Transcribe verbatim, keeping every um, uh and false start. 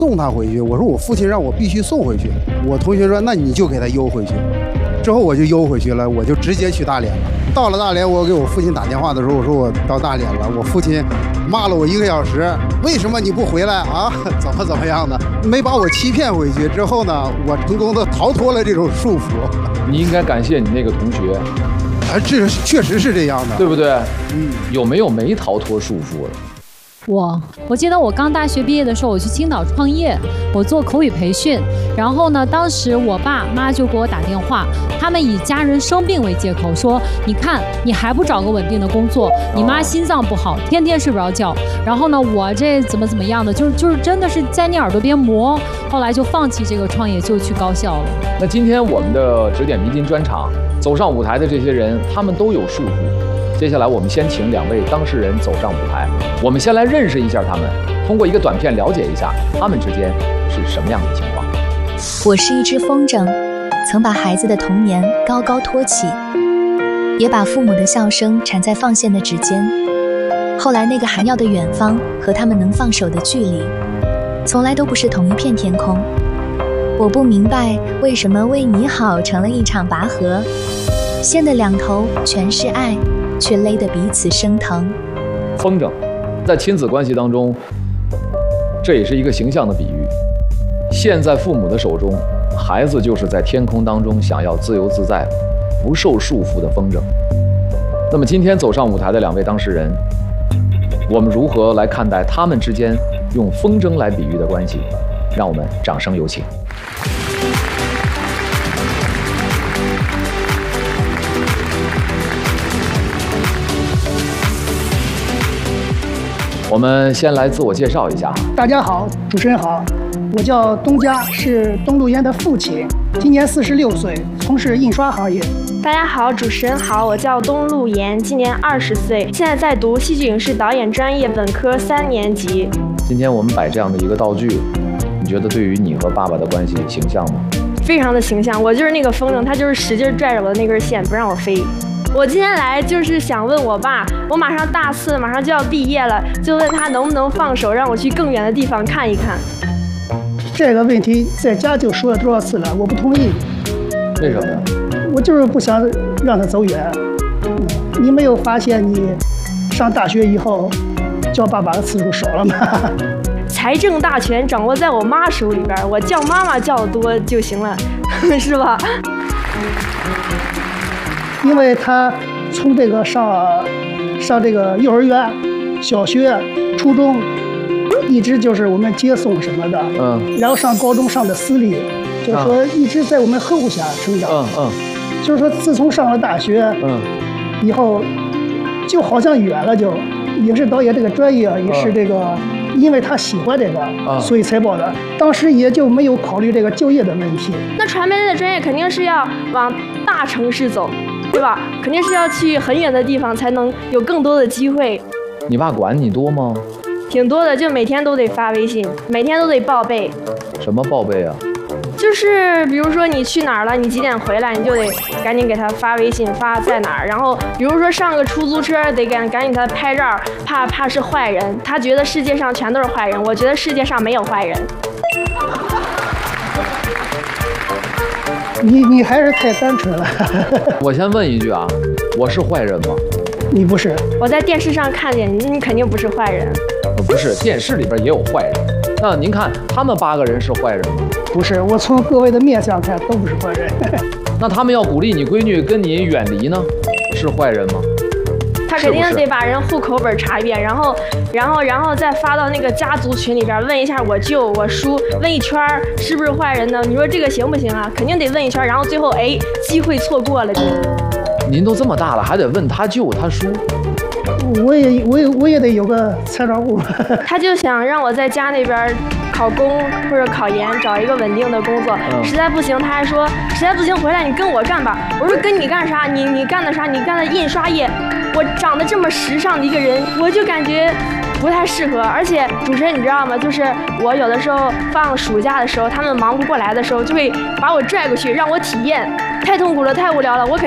送他回去。我说我父亲让我必须送回去。我同学说那你就给他邮回去。之后我就邮回去了，我就直接去大连了。到了大连，我给我父亲打电话的时候，我说我到大连了。我父亲骂了我一个小时，为什么你不回来啊？怎么怎么样的？没把我欺骗回去。之后呢，我成功的逃脱了这种束缚。 你应该感谢你那个同学。 啊，这确实是这样的， 对不对？嗯，有没有没逃脱束缚的？ 我我记得我刚大学毕业的时候，我去青岛创业，我做口语培训。然后呢，当时我爸妈就给我打电话，他们以家人生病为借口说：“你看，你还不找个稳定的工作，你妈心脏不好，天天睡不着觉。然后呢，我这怎么怎么样的，就是就是真的是在你耳朵边磨。后来就放弃这个创业，就去高校了。” 那今天我们的指点迷津专场走上舞台的这些人，他们都有束缚。接下来我们先请两位当事人走上舞台，我们先来认识一下他们，通过一个短片了解一下他们之间是什么样的情况。 我是一只风筝，曾把孩子的童年高高托起，也把父母的笑声缠在放线的指尖。后来那个还要的远方和他们能放手的距离，从来都不是同一片天空。我不明白为什么为你好成了一场拔河，线的两头全是爱，却勒得彼此生疼。 风筝，在亲子关系当中，这也是一个形象的比喻。线在父母的手中，孩子就是在天空当中想要自由自在、不受束缚的风筝。那么今天走上舞台的两位当事人，我们如何来看待他们之间用风筝来比喻的关系？让我们掌声有请。我们先来自我介绍一下。 大家好，主持人好，我叫东家，是东路烟的父亲，今年四十六岁，从事印刷行业。 大家好，主持人好，我叫东路岩，今年二十岁，现在在读戏剧影视导演专业本科三年级。 今天我们摆这样的一个道具，你觉得对于你和爸爸的关系形象吗？ 非常的形象，我就是那个风筝，他就是使劲拽着我的那根线，不让我飞。我今天来就是想问我爸，我马上大四，马上就要毕业了，就问他能不能放手，让我去更远的地方看一看。 这个问题在家就说了多少次了，我不同意。 为什么呀？ 我就是不想让他走远。你没有发现你上大学以后叫爸爸的次数少了吗？ 财政大权掌握在我妈手里边，我叫妈妈叫得多就行了，是吧？ 因为他从这个上上这个幼儿园、小学、初中，一直就是我们接送什么的，嗯，然后上高中上的私立，就是说一直在我们呵护下成长，嗯嗯，就是说自从上了大学，嗯，以后就好像远了就，影视导演这个专业也是这个，因为他喜欢这个，所以才报的，当时也就没有考虑这个就业的问题。 那传媒类的专业肯定是要往大城市走。对吧？肯定是要去很远的地方才能有更多的机会。 你爸管你多吗？ 挺多的，就每天都得发微信，每天都得报备。 什么报备啊？ 就是比如说你去哪儿了，你几点回来，你就得赶紧给他发微信，发在哪儿。然后比如说上个出租车，得赶赶紧给他拍照，怕怕是坏人。他觉得世界上全都是坏人，我觉得世界上没有坏人。 你你还是太单纯了。 我先问一句啊，我是坏人吗？ 你不是。 我在电视上看见你，你肯定不是坏人。 不是，电视里边也有坏人。那您看他们八个人是坏人吗？ 不是，我从各位的面相看都不是坏人。 那他们要鼓励你闺女跟你远离呢，是坏人吗？ 他肯定得把人户口本查一遍，然后，然后，然后再发到那个家族群里边，问一下我舅、我叔，问一圈是不是坏人呢？你说这个行不行啊？肯定得问一圈，然后最后哎，机会错过了。 您都这么大了，还得问他舅、他叔？ 我也，我也，我也得有个参照物。 他就想让我在家那边考公或者考研，找一个稳定的工作。嗯、实在不行，他还说实在不行回来你跟我干吧。我说跟你干啥？你你干的啥？你干的印刷业。我长得这么时尚的一个人，我就感觉不太适合。而且主持人你知道吗？就是我有的时候放暑假的时候，他们忙不过来的时候，就会把我拽过去让我体验，太痛苦了，太无聊了。我肯